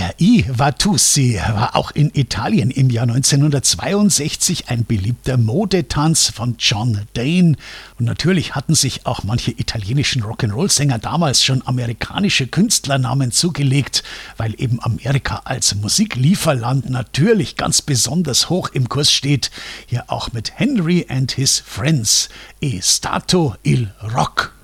I Vatusi war auch in Italien im Jahr 1962 ein beliebter Modetanz von John Dane. Und natürlich hatten sich auch manche italienischen Rock'n'Roll-Sänger damals schon amerikanische Künstlernamen zugelegt, weil eben Amerika als Musiklieferland natürlich ganz besonders hoch im Kurs steht. Hier auch mit Henry and His Friends, E Stato il Rock.